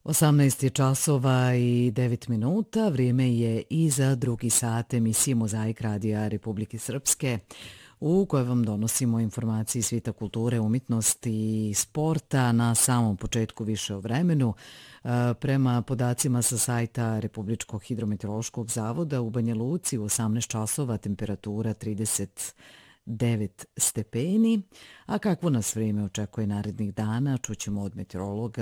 18 je časova i 9 minuta, vrijeme je i za drugi sat emisije Mozaik Radija Republike Srpske, u kojoj vam donosimo informacije iz svijeta kulture, umjetnosti i sporta. Na samom početku više o vremenu. Prema podacima sa sajta Republičkog hidrometeorološkog zavoda u Banja Luci u 18 časova temperatura 39 stepeni, a kakvo nas vrijeme očekuje narednih dana čućemo od meteorologa